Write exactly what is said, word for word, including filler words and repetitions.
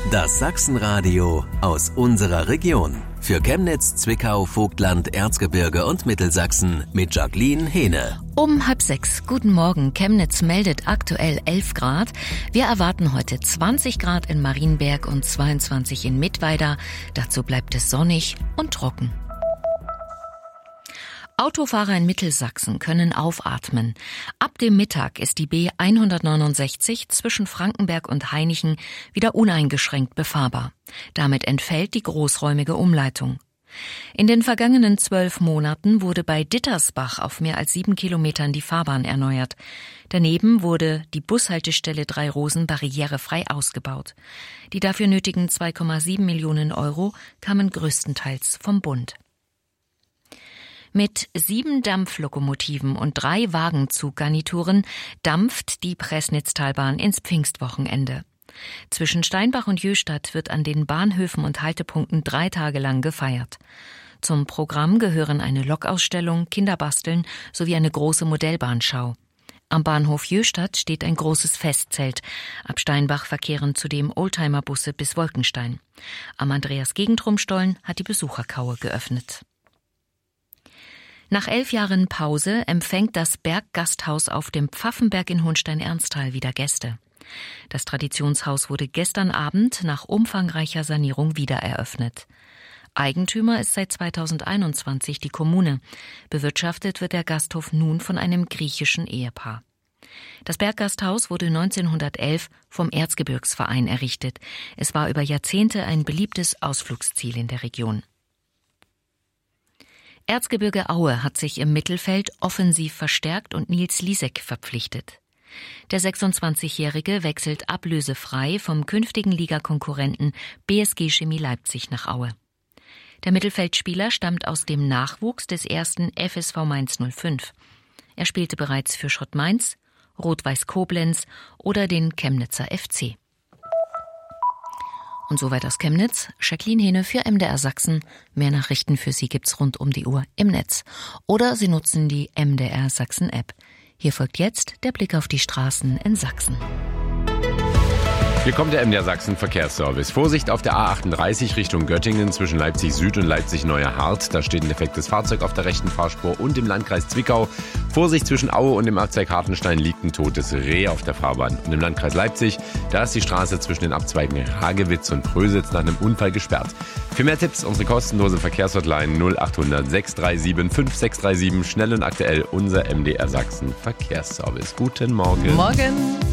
Das Sachsenradio aus unserer Region. Für Chemnitz, Zwickau, Vogtland, Erzgebirge und Mittelsachsen mit Jacqueline Hehne. Um halb sechs. Guten Morgen. Chemnitz meldet aktuell elf Grad. Wir erwarten heute zwanzig Grad in Marienberg und zweiundzwanzig in Mittweida. Dazu bleibt es sonnig und trocken. Autofahrer in Mittelsachsen können aufatmen. Ab dem Mittag ist die B hundertneunundsechzig zwischen Frankenberg und Hainichen wieder uneingeschränkt befahrbar. Damit entfällt die großräumige Umleitung. In den vergangenen zwölf Monaten wurde bei Dittersbach auf mehr als sieben Kilometern die Fahrbahn erneuert. Daneben wurde die Bushaltestelle Drei Rosen barrierefrei ausgebaut. Die dafür nötigen zwei Komma sieben Millionen Euro kamen größtenteils vom Bund. Mit sieben Dampflokomotiven und drei Wagenzuggarnituren dampft die Pressnitztalbahn ins Pfingstwochenende. Zwischen Steinbach und Jöstadt wird an den Bahnhöfen und Haltepunkten drei Tage lang gefeiert. Zum Programm gehören eine Lokausstellung, Kinderbasteln sowie eine große Modellbahnschau. Am Bahnhof Jöstadt steht ein großes Festzelt. Ab Steinbach verkehren zudem Oldtimerbusse bis Wolkenstein. Am Andreas-Gegentrum-Stollen hat die Besucherkaue geöffnet. Nach elf Jahren Pause empfängt das Berggasthaus auf dem Pfaffenberg in Hohenstein-Ernsthal wieder Gäste. Das Traditionshaus wurde gestern Abend nach umfangreicher Sanierung wiedereröffnet. Eigentümer ist seit zweitausendeinundzwanzig die Kommune. Bewirtschaftet wird der Gasthof nun von einem griechischen Ehepaar. Das Berggasthaus wurde neunzehnhundertelf vom Erzgebirgsverein errichtet. Es war über Jahrzehnte ein beliebtes Ausflugsziel in der Region. Erzgebirge Aue hat sich im Mittelfeld offensiv verstärkt und Nils Lisek verpflichtet. Der sechsundzwanzigjährige wechselt ablösefrei vom künftigen Ligakonkurrenten B S G Chemie Leipzig nach Aue. Der Mittelfeldspieler stammt aus dem Nachwuchs des ersten F S V Mainz null fünf. Er spielte bereits für Schott Mainz, Rot-Weiß Koblenz oder den Chemnitzer F C. Und soweit aus Chemnitz, Jacqueline Hehne für M D R Sachsen. Mehr Nachrichten für Sie gibt's rund um die Uhr im Netz. Oder Sie nutzen die M D R Sachsen App. Hier folgt jetzt der Blick auf die Straßen in Sachsen. Hier kommt der M D R Sachsen Verkehrsservice. Vorsicht auf der A achtunddreißig Richtung Göttingen zwischen Leipzig Süd und Leipzig Neuer Hart. Da steht ein defektes Fahrzeug auf der rechten Fahrspur und im Landkreis Zwickau. Vorsicht zwischen Aue und dem Abzweig Hartenstein liegt ein totes Reh auf der Fahrbahn. Und im Landkreis Leipzig, da ist die Straße zwischen den Abzweigen Hagewitz und Prösitz nach einem Unfall gesperrt. Für mehr Tipps unsere kostenlose Verkehrshotline null achthundert sechs drei sieben fünf sechs drei sieben. Schnell und aktuell unser M D R Sachsen Verkehrsservice. Guten Morgen. Morgen.